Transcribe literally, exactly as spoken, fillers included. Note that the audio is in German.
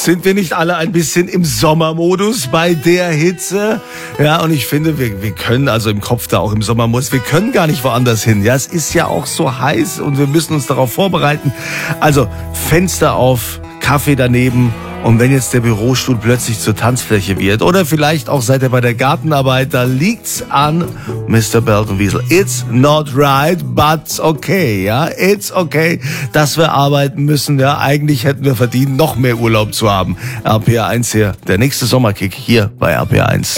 Sind wir nicht alle ein bisschen im Sommermodus bei der Hitze? Ja, und ich finde, wir, wir können, also im Kopf da auch im Sommermodus, wir können gar nicht woanders hin. Ja, es ist ja auch so heiß und wir müssen uns darauf vorbereiten. Also Fenster auf, Kaffee daneben. Und wenn jetzt der Bürostuhl plötzlich zur Tanzfläche wird oder vielleicht auch seid ihr bei der Gartenarbeit, da liegt's an Mister Beltenwiesel. It's not right, but okay, ja, it's okay, dass wir arbeiten müssen. Ja, eigentlich hätten wir verdient, noch mehr Urlaub zu haben. R P R eins hier, der nächste Sommerkick hier bei R P R eins.